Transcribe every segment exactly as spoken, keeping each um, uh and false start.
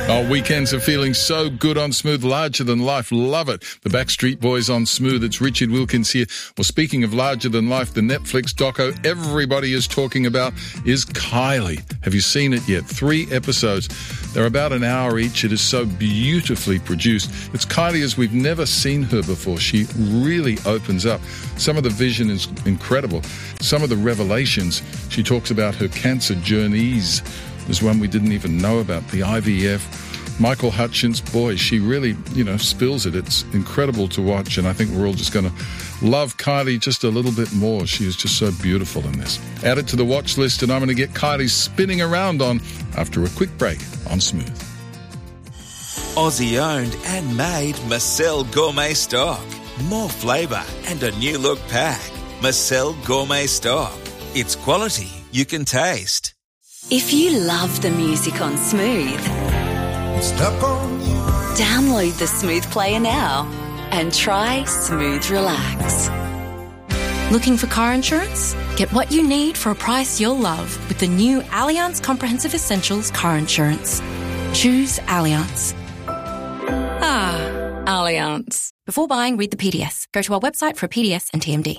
Oh, weekends are feeling so good on Smooth, larger than life. Love it. The Backstreet Boys on Smooth. It's Richard Wilkins here. Well, speaking of larger than life, the Netflix doco everybody is talking about is Kylie. Have you seen it yet? Three episodes. They're about an hour each. It is so beautifully produced. It's Kylie as we've never seen her before. She really opens up. Some of the vision is incredible. Some of the revelations. She talks about her cancer journeys. There's one we didn't even know about, the I V F. Michael Hutchence, boy, she really, you know, spills it. It's incredible to watch, and I think we're all just going to love Kylie just a little bit more. She is just so beautiful in this. Add it to the watch list, and I'm going to get Kylie spinning around on after a quick break on Smooth. Aussie owned and made Marcel Gourmet Stock. More flavour and a new look pack. Marcel Gourmet Stock. It's quality you can taste. If you love the music on Smooth, Stuck on you. download the Smooth Player now and try Smooth Relax. Looking for car insurance? Get what you need for a price you'll love with the new Allianz Comprehensive Essentials Car Insurance. Choose Allianz. Ah, Allianz. Before buying, read the P D S. Go to our website for a P D S and T M D.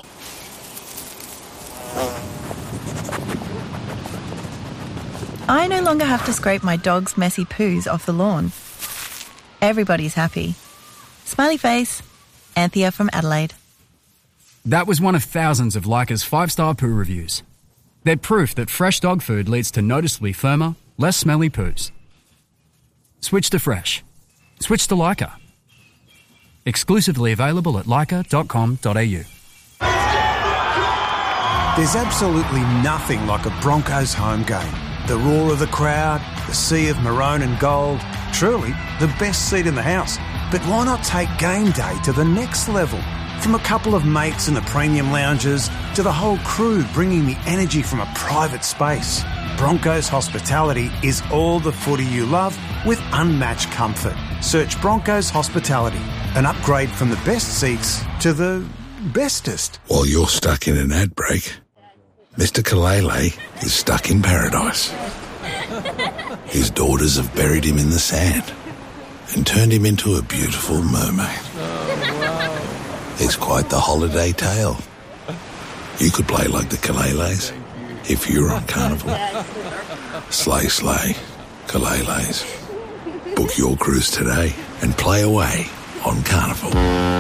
I no longer have to scrape my dog's messy poos off the lawn. Everybody's happy. Smiley face. Anthea from Adelaide. That was one of thousands of Leica's five-star poo reviews. They're proof that fresh dog food leads to noticeably firmer, less smelly poos. Switch to fresh. Switch to Leica. Exclusively available at leica dot com dot a u. There's absolutely nothing like a Broncos home game. The roar of the crowd, the sea of maroon and gold, truly the best seat in the house. But why not take game day to the next level? From a couple of mates in the premium lounges to the whole crew bringing the energy from a private space. Broncos Hospitality is all the footy you love with unmatched comfort. Search Broncos Hospitality, an upgrade from the best seats to the bestest. While you're stuck in an ad break, Mister Kalele is stuck in paradise. His daughters have buried him in the sand and turned him into a beautiful mermaid. Oh, wow. It's quite the holiday tale. You could play like the Kaleles if you were on Carnival. Slay, slay, Kaleles. Book your cruise today and play away on Carnival.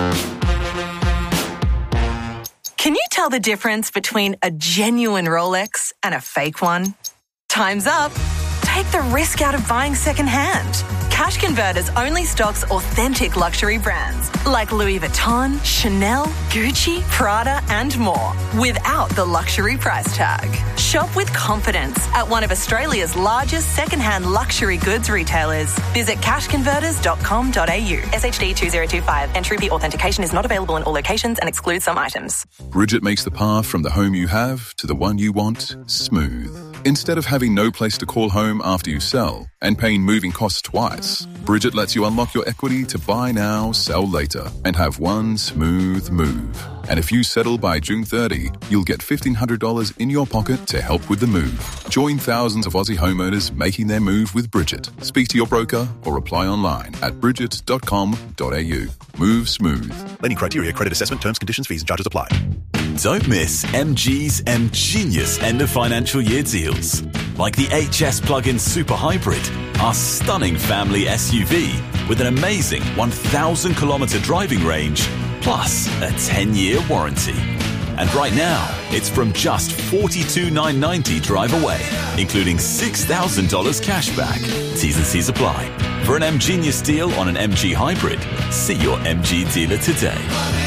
Can you tell the difference between a genuine Rolex and a fake one? Time's up. Take the risk out of buying secondhand. Cash Converters only stocks authentic luxury brands like Louis Vuitton, Chanel, Gucci, Prada and more without the luxury price tag. Shop with confidence at one of Australia's largest secondhand luxury goods retailers. Visit cash converters dot com dot a u. S H D two zero two five. Entry authentication is not available in all locations and excludes some items. Bridget makes the path from the home you have to the one you want smooth. Instead of having no place to call home after you sell and paying moving costs twice, Bridget lets you unlock your equity to buy now, sell later, and have one smooth move. And if you settle by June thirtieth, you'll get fifteen hundred dollars in your pocket to help with the move. Join thousands of Aussie homeowners making their move with Bridget. Speak to your broker or apply online at bridget dot com dot a u. Move smooth. Lending criteria, credit assessment, terms, conditions, fees and charges apply. Don't miss M G's M Genius end of financial year deals. Like the H S plug-in Super Hybrid, our stunning family S U V with an amazing one thousand kilometre driving range, plus a ten-year warranty. And right now, it's from just forty-two thousand nine hundred ninety dollars drive away, including six thousand dollars cash back. T's and C's apply. For an M Genius deal on an M G Hybrid, see your M G dealer today.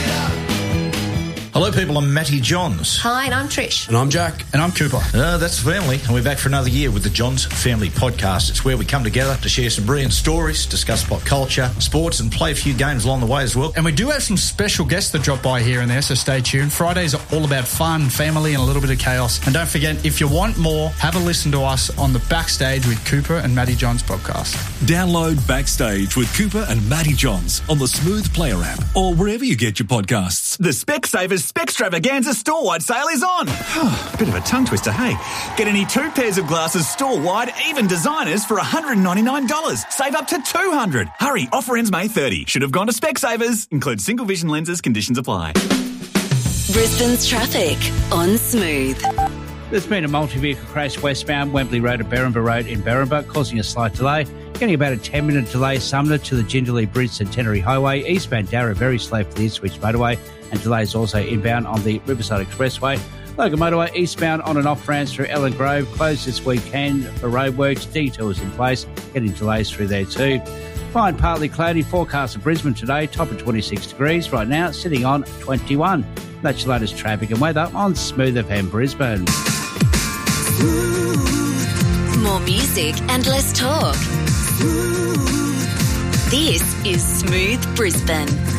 Hello, people. I'm Matty Johns. Hi, and I'm Trish. And I'm Jack. And I'm Cooper. Uh, that's the family. And we're back for another year with the Johns Family Podcast. It's where we come together to share some brilliant stories, discuss pop culture, sports, and play a few games along the way as well. And we do have some special guests that drop by here and there, so stay tuned. Fridays are all about fun, family, and a little bit of chaos. And don't forget, if you want more, have a listen to us on the Backstage with Cooper and Matty Johns podcast. Download Backstage with Cooper and Matty Johns on the Smooth Player app or wherever you get your podcasts. The Specsavers Spextravaganza store-wide sale is on. Bit of a tongue twister, hey? Get any two pairs of glasses store-wide, even designers, for one hundred ninety-nine dollars. Save up to two hundred dollars. Hurry, offer ends May thirtieth. Should have gone to Specsavers. Includes single vision lenses. Conditions apply. Brisbane's traffic on Smooth. There's been a multi-vehicle crash westbound Wembley Road to Berrinba Road in Berrinba, causing a slight delay. Getting about a ten-minute delay Sumner to the Jindalee Bridge Centenary Highway. Eastbound Darra very slow for the Ipswich motorway, and delays also inbound on the Riverside Expressway. Logan Motorway eastbound on and off ramps through Ellen Grove, closed this weekend for roadworks. Detours in place, getting delays through there too. Fine, partly cloudy forecast of Brisbane today, top of twenty-six degrees. Right now, sitting on twenty-one. That's your latest traffic and weather on Smooth F M Brisbane. More music and less talk. This is Smooth Brisbane.